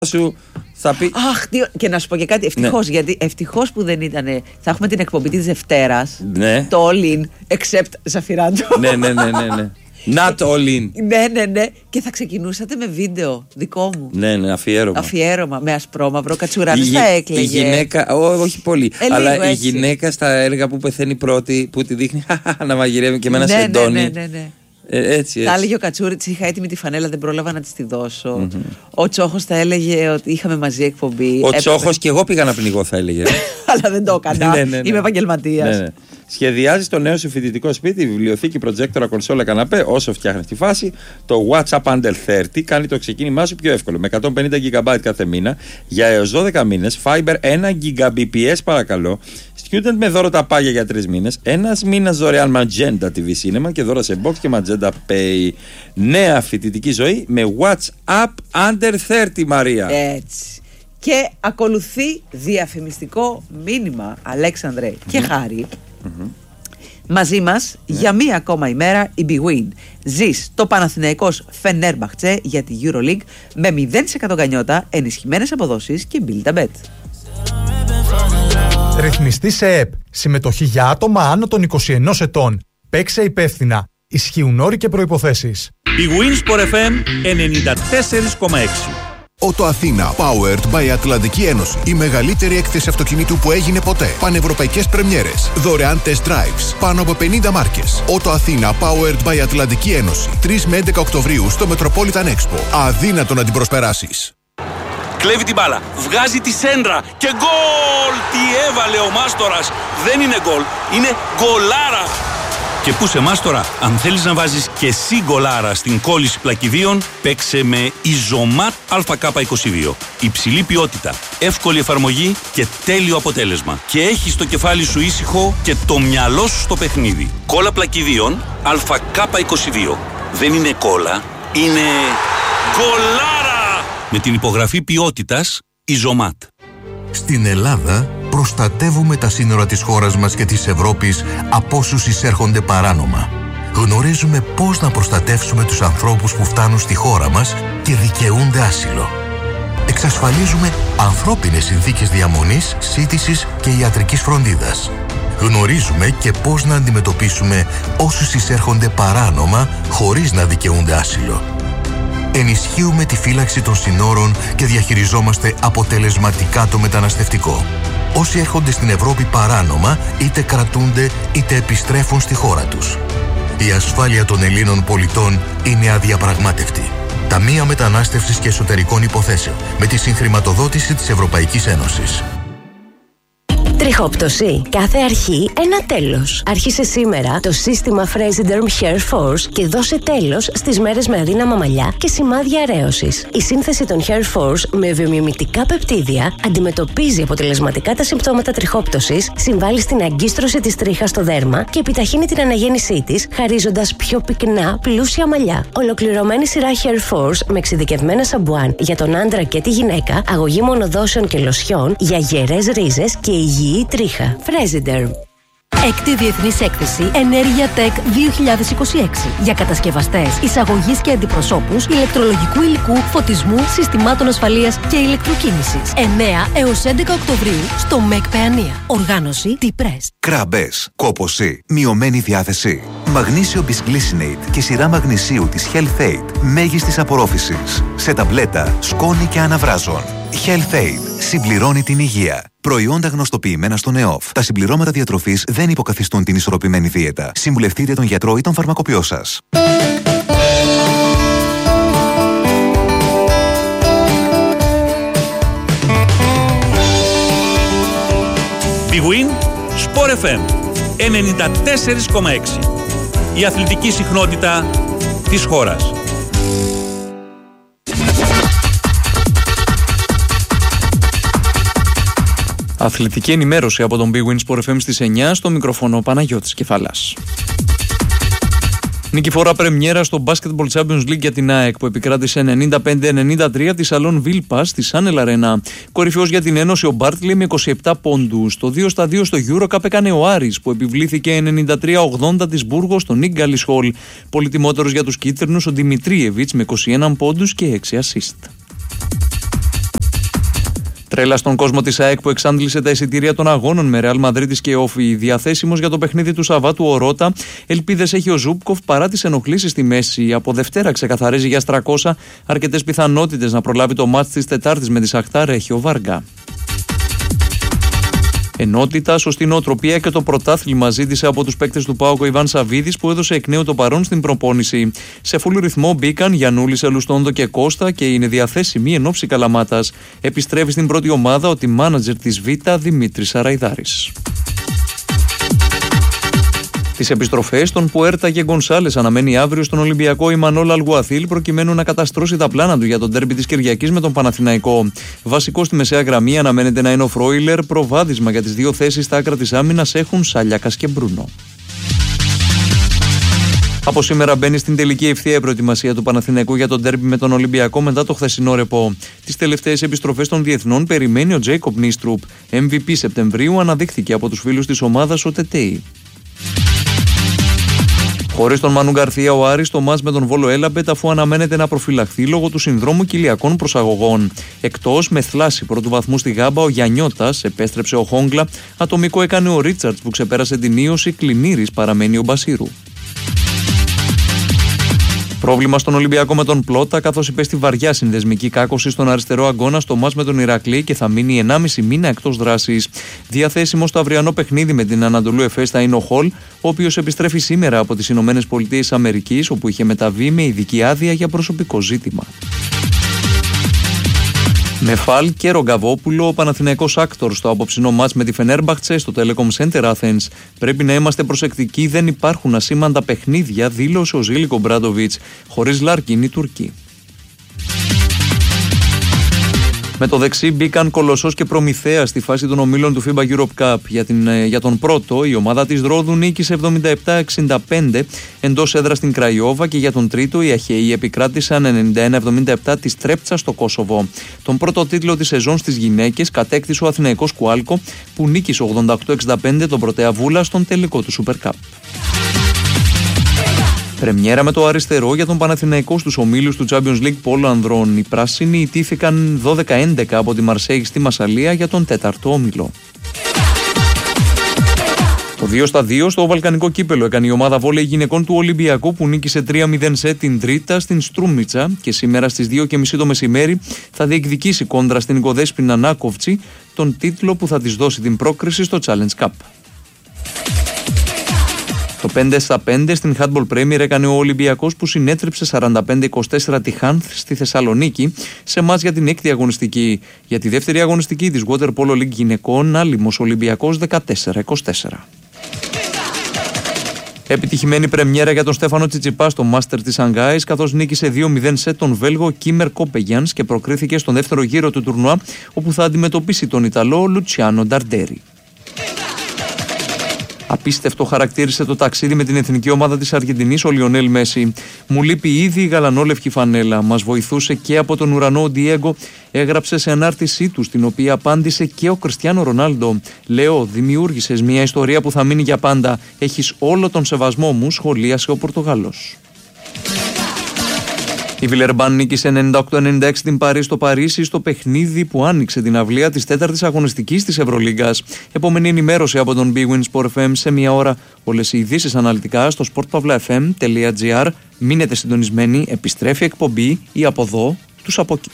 σου θα πει. Αχ, και να σου πω και κάτι. Ευτυχώς, γιατί ευτυχώς που δεν ήταν. Θα έχουμε την εκπομπή της Δευτέρας. Ναι. Το All In, except Ζαφυράντο. Ναι. Not all in. Ναι. Και θα ξεκινούσατε με βίντεο δικό μου. Ναι, αφιέρωμα. Με ασπρόμαυρο Κατσουράνης θα έκλαιγε. Η γυναίκα, όχι πολύ. Αλλά λίγο, η έτσι. γυναίκα στα έργα που πεθαίνει πρώτη, που τη δείχνει να μαγειρεύει και με ένα σεντόνι. Ναι. Έτσι. Θα έλεγε ο Κατσούρη, της είχα έτοιμη τη φανέλα, δεν πρόλαβα να της τη δώσω. Ο Τσόχος θα έλεγε ότι είχαμε μαζί εκπομπή. Ο Τσόχος και εγώ πήγα να πνιγώ, θα έλεγε. Αλλά δεν το έκανα. Ναι. Είμαι επαγγελματίας. Ναι. Σχεδιάζει το νέο σου φοιτητικό σπίτι, βιβλιοθήκη, προτζέκτορα, κονσόλα, καναπέ. Όσο φτιάχνει τη φάση, το WhatsApp Under 30 κάνει το ξεκίνημά σου πιο εύκολο. Με 150 GB κάθε μήνα για έως 12 μήνες. Fiber 1 Gbps παρακαλώ. Student με δώρο τα πάγια για 3 μήνες. Ένας μήνας δωρεάν Magenta TV Cinema και δώρα σε box και Magenta Pay. Νέα φοιτητική ζωή με WhatsApp Under 30, Μαρία. Έτσι. Και ακολουθεί διαφημιστικό μήνυμα, Αλέξανδρε και Χάρη. Μαζί μας για μία ακόμα ημέρα η BWIN. Ζεις το Παναθηναϊκός Φενέρμπαχτσε για τη EuroLeague με 0% γκανιότα, ενισχυμένες αποδόσεις και Build a Bet. Ρυθμιστή σε ΕΠ. Συμμετοχή για άτομα άνω των 21 ετών. Παίξε υπεύθυνα. Ισχύουν όροι και προϋποθέσεις. BWIN Sport FM 94,6. Ότο Αθήνα, powered by Ατλαντική Ένωση. Η μεγαλύτερη έκθεση αυτοκινήτου που έγινε ποτέ. Πανευρωπαϊκές πρεμιέρες. Δωρεάν test drives. Πάνω από 50 μάρκες. Ότο Αθήνα, powered by Ατλαντική Ένωση. 3 με 11 Οκτωβρίου στο Metropolitan Expo. Αδύνατο να την προσπεράσεις. Κλέβει την μπάλα, βγάζει τη σέντρα και γκολ! Τι έβαλε ο Μάστορας! Δεν είναι γκολ, είναι γκολάρα! Και πού σε Μάστορα, αν θέλεις να βάζεις και εσύ γκολάρα στην κόλληση πλακιδίων, παίξε με Ιζωμάτ ΑΚ22. Υψηλή ποιότητα, εύκολη εφαρμογή και τέλειο αποτέλεσμα. Και έχεις το κεφάλι σου ήσυχο και το μυαλό σου στο παιχνίδι. Κόλλα πλακιδίων ΑΚ22. Δεν είναι κόλλα, είναι γκολάρα! Με την υπογραφή ποιότητας Ιζωμάτ. Στην Ελλάδα προστατεύουμε τα σύνορα της χώρας μας και της Ευρώπης από όσους εισέρχονται παράνομα. Γνωρίζουμε πώς να προστατεύσουμε τους ανθρώπους που φτάνουν στη χώρα μας και δικαιούνται άσυλο. Εξασφαλίζουμε ανθρώπινες συνθήκες διαμονής, σύντησης και ιατρικής φροντίδας. Γνωρίζουμε και πώς να αντιμετωπίσουμε όσους εισέρχονται παράνομα χωρίς να δικαιούνται άσυλο. Ενισχύουμε τη φύλαξη των συνόρων και διαχειριζόμαστε αποτελεσματικά το μεταναστευτικό. Όσοι έρχονται στην Ευρώπη παράνομα, είτε κρατούνται είτε επιστρέφουν στη χώρα τους. Η ασφάλεια των Ελλήνων πολιτών είναι αδιαπραγμάτευτη. Ταμεία Μετανάστευσης και Εσωτερικών Υποθέσεων, με τη συγχρηματοδότηση της Ευρωπαϊκής Ένωσης. Τριχόπτωση. Κάθε αρχή ένα τέλος. Άρχισε σήμερα το σύστημα Fresiderm Hair Force και δώσε τέλος στις μέρες με αδύναμα μαλλιά και σημάδια αρέωσης. Η σύνθεση των Hair Force με βιομιμητικά πεπτίδια αντιμετωπίζει αποτελεσματικά τα συμπτώματα τριχόπτωσης, συμβάλλει στην αγκίστρωση της τρίχας στο δέρμα και επιταχύνει την αναγέννησή της, χαρίζοντας πιο πυκνά, πλούσια μαλλιά. Ολοκληρωμένη σειρά Hair Force με εξειδικευμένα σαμπουάν για τον άντρα και τη γυναίκα, αγωγή μονοδόσεων και λοσιών για γερές ρίζες και υγιή τρίχα. Fresiderm. Έκτη Διεθνής Έκθεση Ενέργεια Tech 2026 για κατασκευαστές, εισαγωγής και αντιπροσώπους ηλεκτρολογικού υλικού, φωτισμού, συστημάτων ασφαλείας και ηλεκτροκίνησης. 9 έως 11 Οκτωβρίου στο ΜΕΚ Παιανία. Οργάνωση T-Press. Κραμπές, κόπωση, μειωμένη διάθεση. Μαγνήσιο Bisglycinate και σειρά μαγνησίου της Health Aid μέγιστης απορρόφησης. Σε ταμπλέτα, σκόνη και αναβράζων. Health Aid συμπληρώνει την υγεία. Προϊόντα γνωστοποιημένα στον ΕΟΦ. Τα συμπληρώματα διατροφής δεν υποκαθιστούν την ισορροπημένη δίαιτα. Συμβουλευτείτε τον γιατρό ή τον φαρμακοποιό σας. BWIN Sport FM 94,6. Η αθλητική συχνότητα της χώρας. Αθλητική ενημέρωση από τον BWIN Sport FM στις 9, στο μικρόφωνο Παναγιώτης Κεφαλάς. Νικηφόρα πρεμιέρα στο Basketball Champions League για την ΑΕΚ που επικράτησε 95-93 τη Σαλόν Βίλπα στη Σάνελ Αρένα. Κορυφαίος για την Ένωση ο Μπάρτλι με 27 πόντους. Το 2-2 στο EuroCup έκανε ο Άρης που επιβλήθηκε 93-80 της Μπούργο στο Νίκ Γκάλις Χολ. Πολυτιμότερος για τους κίτρινους ο Δημητρίεβιτς με 21 πόντους και 6 assist. Τρέλα στον κόσμο της ΑΕΚ που εξάντλησε τα εισιτήρια των αγώνων με Ρεάλ Μαδρίτης και Όφη. Διαθέσιμος για το παιχνίδι του Σαββάτου ο Ρώτα. Ελπίδες έχει ο Ζούμπκοφ παρά τις ενοχλήσεις στη μέση. Από Δευτέρα ξεκαθαρίζει για Στρακώσα. Αρκετές πιθανότητες να προλάβει το μάτς της Τετάρτης με τη Σαχτάρ έχει ο Βάργα. Ενότητα, σωστή νοοτροπία και το πρωτάθλημα ζήτησε από τους παίκτες του ΠΑΟΚ ο Ιβάν Σαββίδης που έδωσε εκ νέου το παρόν στην προπόνηση. Σε φουλ ρυθμό μπήκαν Γιαννούλης, Ελουστόντο και Κώστα και είναι διαθέσιμοι εν ώψη Καλαμάτας. Επιστρέφει στην πρώτη ομάδα ο team manager της Β, Δημήτρης Σαραϊδάρης. Τις επιστροφές των Πουέρτα και Γκονσάλες αναμένει αύριο στον Ολυμπιακό η Μανόλα Αλγουαθίλ προκειμένου να καταστρώσει τα πλάνα του για τον ντέρμπι της Κυριακής με τον Παναθηναϊκό. Βασικό στη μεσαία γραμμή αναμένεται να είναι ο Φρόιλερ. Προβάδισμα για τις δύο θέσεις στα άκρα της άμυνας έχουν Σαλιάκας και Μπρούνο. Από σήμερα μπαίνει στην τελική ευθεία η προετοιμασία του Παναθηναϊκού για τον ντέρμπι με τον Ολυμπιακό μετά το χθεσινό ρεπό. Τις τελευταίες επιστροφές των διεθνών περιμένει ο Τζέικοπ Νίστρουπ. MVP Σεπτεμβρίου αναδείχθηκε από τους φίλους της ομάδας ο Τετέι. Χωρίς τον Μανού Γκαρθία, ο Άρης το μάτς με τον Βόλο Έλαμπετ αφού αναμένεται να προφυλαχθεί λόγω του συνδρόμου κοιλιακών προσαγωγών. Εκτός με θλάση πρώτου βαθμού στη Γάμπα, ο Γιαννιώτας επέστρεψε ο Χόγκλα. Ατομικό έκανε ο Ρίτσαρτς που ξεπέρασε την ίωση. Κλινήρης παραμένει ο Μπασίρου. Πρόβλημα στον Ολυμπιακό με τον Πλότα, καθώς υπέστη βαριά συνδεσμική κάκωση στον αριστερό αγκώνα στο μάτς με τον Ηρακλή και θα μείνει 1,5 μήνα εκτός δράσης. Διαθέσιμο στο αυριανό παιχνίδι με την Ανατολού Εφές θα είναι ο Χολ, ο οποίος επιστρέφει σήμερα από τις Ηνωμένες Πολιτείες Αμερικής, όπου είχε μεταβεί με ειδική άδεια για προσωπικό ζήτημα. Με Φαλ και Ρογκαβόπουλο, ο Παναθηναϊκός άκτορ στο απόψινό μάτς με τη Φενέρμπαχτσε στο Telecom Center Athens. Πρέπει να είμαστε προσεκτικοί, δεν υπάρχουν ασήμαντα παιχνίδια, δήλωσε ο Ζήλικο Μπράντοβιτς. Χωρίς Λάρκιν οι Τουρκοί. Με το δεξί μπήκαν Κολοσσός και Προμηθέας στη φάση των ομίλων του FIBA Europe Cup. Για τον πρώτο, η ομάδα της Ρόδου νίκησε 77-65 εντός έδρας στην Κραϊόβα και για τον τρίτο, οι Αχαιοί επικράτησαν 91-77 της Τρέπτσα στο Κόσοβο. Τον πρώτο τίτλο της σεζόν στις γυναίκες κατέκτησε ο Αθηναϊκός Κουάλκο που νίκησε 88-65 τον Πρωτέα Βούλα στον τελικό του Super Cup. Πρεμιέρα με το αριστερό για τον Παναθηναϊκό στους ομίλους του Champions League Πόλο Ανδρών. Οι πράσινοι ιτήθηκαν 12-11 από τη Μαρσέιγ στη Μασσαλία για τον τέταρτο όμιλο. Το 2-2 στο Βαλκανικό Κύπελο έκανε η ομάδα βόλεϊ γυναικών του Ολυμπιακού που νίκησε 3-0 σε την Τρίτα στην Στρούμιτσα και σήμερα στις 2:30 το μεσημέρι θα διεκδικήσει κόντρα στην Οικοδέσποινα Νάκοβτσι τον τίτλο που θα της δώσει την πρόκριση στο Challenge Cup. Το 5-5 στην Handball Premier έκανε ο Ολυμπιακός που συνέτριψε 45-24 τη Χάνθ στη Θεσσαλονίκη σε μάτς για την έκτη αγωνιστική. Για τη δεύτερη αγωνιστική της Water Polo League γυναικών, άλυμος Ολυμπιακός 14-24. Επιτυχημένη πρεμιέρα για τον Στέφανο Τσιτσιπά στο Μάστερ της Σανγκάης, καθώς νίκησε 2-0 σε τον Βέλγο Κίμερ Κόπεγιανς και προκρίθηκε στον δεύτερο γύρο του τουρνουά, όπου θα αντιμετωπίσει τον Ιταλό Λουτσιάνο Νταρντέρι. Απίστευτο χαρακτήρισε το ταξίδι με την εθνική ομάδα της Αργεντινής ο Λιονέλ Μέση. Μου λείπει ήδη η γαλανόλευκη φανέλα. Μας βοηθούσε και από τον ουρανό ο Ντιέγκο. Έγραψε σε ανάρτησή του, στην οποία απάντησε και ο Κριστιάνο Ρονάλντο. Λέω, δημιούργησες μια ιστορία που θα μείνει για πάντα. Έχεις όλο τον σεβασμό μου, σχολίασε ο Πορτογάλος. Η Βιλερμπάν νίκησε 98-96 την Παρί στο Παρίσι στο παιχνίδι που άνοιξε την αυλία της τέταρτης αγωνιστικής της Ευρωλίγκας. Επόμενη ενημέρωση από τον Big Win Sport FM σε μία ώρα. Όλες οι ειδήσεις αναλυτικά στο sportpavlafm.gr. Μείνετε συντονισμένοι, επιστρέφει εκπομπή ή από εδώ, τους από εκεί.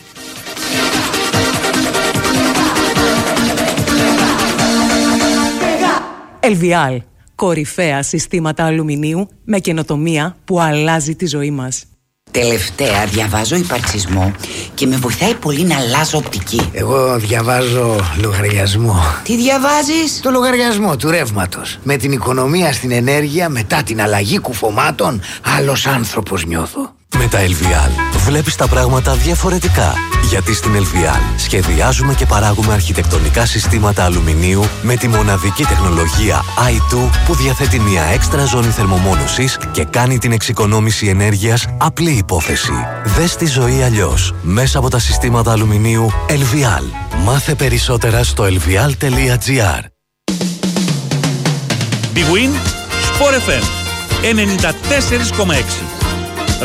Ελβιάλ, κορυφαία συστήματα αλουμινίου με καινοτομία που αλλάζει τη ζωή μας. Τελευταία διαβάζω υπαρξισμό και με βοηθάει πολύ να αλλάζω οπτική. Εγώ διαβάζω λογαριασμό. Τι διαβάζεις? Το λογαριασμό του ρεύματος. Με την οικονομία στην ενέργεια μετά την αλλαγή κουφωμάτων, άλλος άνθρωπος νιώθω. Με τα LVL βλέπεις τα πράγματα διαφορετικά. Γιατί στην LVL σχεδιάζουμε και παράγουμε αρχιτεκτονικά συστήματα αλουμινίου με τη μοναδική τεχνολογία i2 που διαθέτει μια έξτρα ζώνη θερμομόνωσης και κάνει την εξοικονόμηση ενέργειας απλή υπόθεση. Δες τη ζωή αλλιώς μέσα από τα συστήματα αλουμινίου LVL. Μάθε περισσότερα στο lvl.gr. Big Win, Sport FM 94,6.